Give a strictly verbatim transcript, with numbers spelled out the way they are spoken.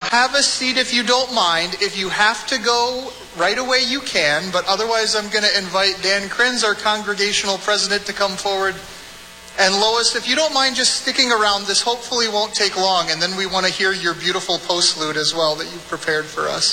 have a seat if you don't mind. If you have to go right away, you can. But otherwise, I'm going to invite Dan Krenz, our congregational president, to come forward. And Lois, if you don't mind just sticking around, this hopefully won't take long. And then we want to hear your beautiful postlude as well that you've prepared for us.